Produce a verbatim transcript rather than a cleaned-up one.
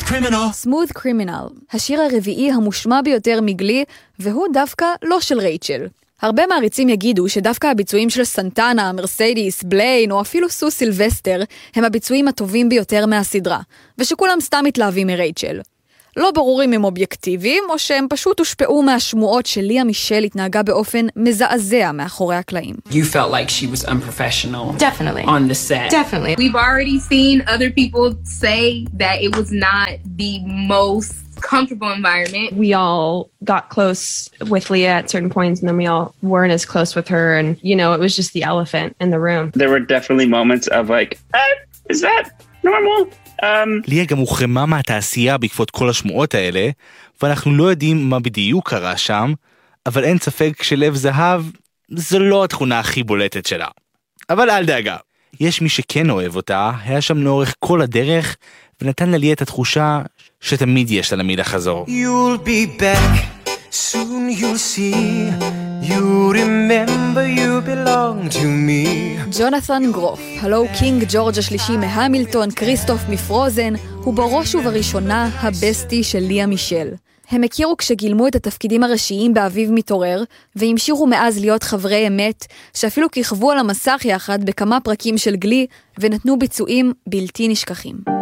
Criminal. Smooth Criminal, השיר הרביעי המושמע ביותר מגלי, והוא דווקא לא של רייצ'ל. הרבה מעריצים יגידו שדווקא הביצועים של סנטנה, מרסיידיס, בליין או אפילו סו סילבסטר הם הביצועים הטובים ביותר מהסדרה, ושכולם סתם מתלהבים מרייצ'ל. לא ברור אם הם אובייקטיביים, או שהם פשוט הושפעו מהשמועות שליה מישל התנהגה באופן מזעזע מאחורי הקלעים. You felt like she was unprofessional. Definitely. On the set. Definitely. We've already seen other people say that it was not the most comfortable environment. We all got close with Leah at certain points, and then we all weren't as close with her, and, you know, it was just the elephant in the room. There were definitely moments of like, eh, is that normal? ליה גם הוחרמה מהתעשייה בעקבות כל השמועות האלה, ואנחנו לא יודעים מה בדיוק קרה שם, אבל אין ספק שלב זהב זו לא התכונה הכי בולטת שלה. אבל אל דאגה, יש מי שכן אוהב אותה, היה שם לאורך כל הדרך, ונתן לליה את התחושה שתמיד יש לה למי לחזור. You'll be back, soon you'll see, you remember you belong to me. ג'ונת'ן גרוף, הלו הוא קינג ג'ורג' השלישי מהמילטון, כריסטוף מפרוזן, הוא בראש ובראשונה הבסטי של ליה מישל. הם הכירו כשגילמו את התפקידים הראשיים באביב מתעורר, והמשיכו מאז להיות חברי אמת, שאפילו כיכבו על המסך יחד בכמה פרקים של גלי, ונתנו ביצועים בלתי נשכחים.